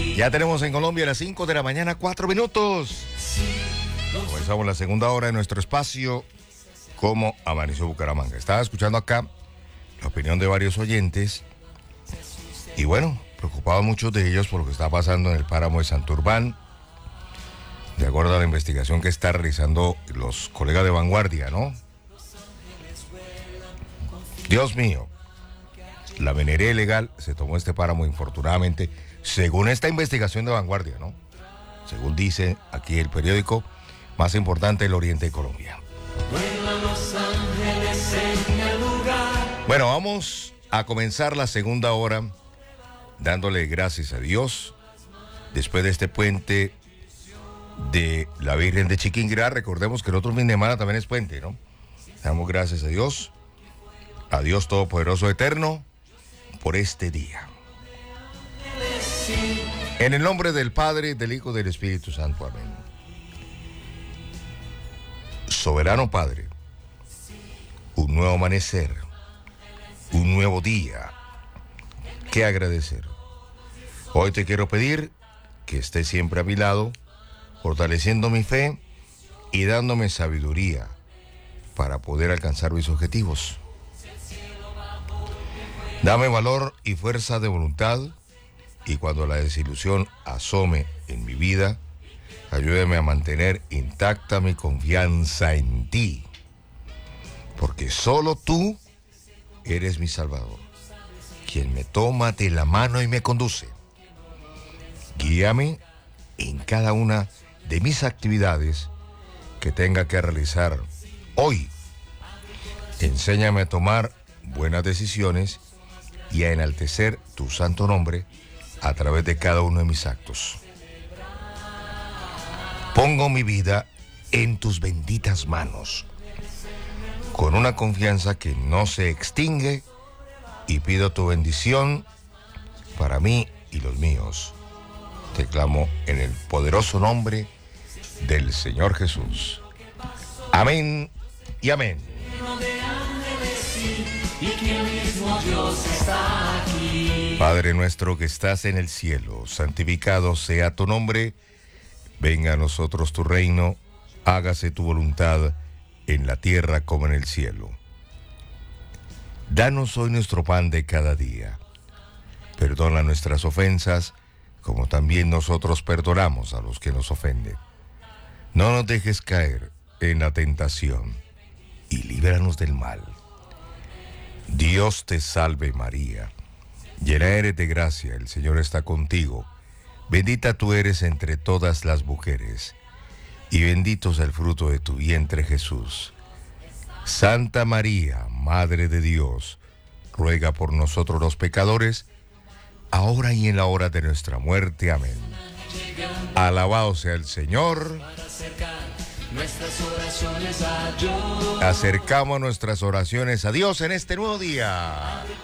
Ya tenemos en Colombia las 5 de la mañana, 4 minutos. Comenzamos la segunda hora de nuestro espacio Como Amaneció Bucaramanga. Estaba escuchando acá la opinión de varios oyentes y bueno, preocupados muchos de ellos por lo que está pasando en el páramo de Santurbán, de acuerdo a la investigación que está realizando los colegas de Vanguardia, ¿no? Dios mío, la minería ilegal se tomó este páramo, infortunadamente, según esta investigación de Vanguardia, ¿no? Según dice aquí el periódico más importante del oriente de Colombia. Bueno, vamos a comenzar la segunda hora dándole gracias a Dios después de este puente de la Virgen de Chiquinquirá. Recordemos que el otro fin de semana también es puente, ¿no? Damos gracias a Dios Todopoderoso Eterno, por este día. En el nombre del Padre, del Hijo y del Espíritu Santo. Amén. Soberano Padre, un nuevo amanecer, un nuevo día. Qué agradecer. Hoy te quiero pedir que estés siempre a mi lado, fortaleciendo mi fe y dándome sabiduría para poder alcanzar mis objetivos. Dame valor y fuerza de voluntad, y cuando la desilusión asome en mi vida, ayúdame a mantener intacta mi confianza en ti, porque solo tú eres mi Salvador, quien me toma de la mano y me conduce. Guíame en cada una de mis actividades que tenga que realizar hoy. Enséñame a tomar buenas decisiones y a enaltecer tu santo nombre a través de cada uno de mis actos. Pongo mi vida en tus benditas manos, con una confianza que no se extingue, y pido tu bendición para mí y los míos. Te clamo en el poderoso nombre del Señor Jesús. Amén y amén. Padre nuestro que estás en el cielo, santificado sea tu nombre. Venga a nosotros tu reino, hágase tu voluntad en la tierra como en el cielo. Danos hoy nuestro pan de cada día. Perdona nuestras ofensas, como también nosotros perdonamos a los que nos ofenden. No nos dejes caer en la tentación y líbranos del mal. Dios te salve María, llena eres de gracia, el Señor está contigo. Bendita tú eres entre todas las mujeres, y bendito es el fruto de tu vientre Jesús. Santa María, Madre de Dios, ruega por nosotros los pecadores, ahora y en la hora de nuestra muerte. Amén. Alabado sea el Señor. Acercamos nuestras oraciones a Dios en este nuevo día.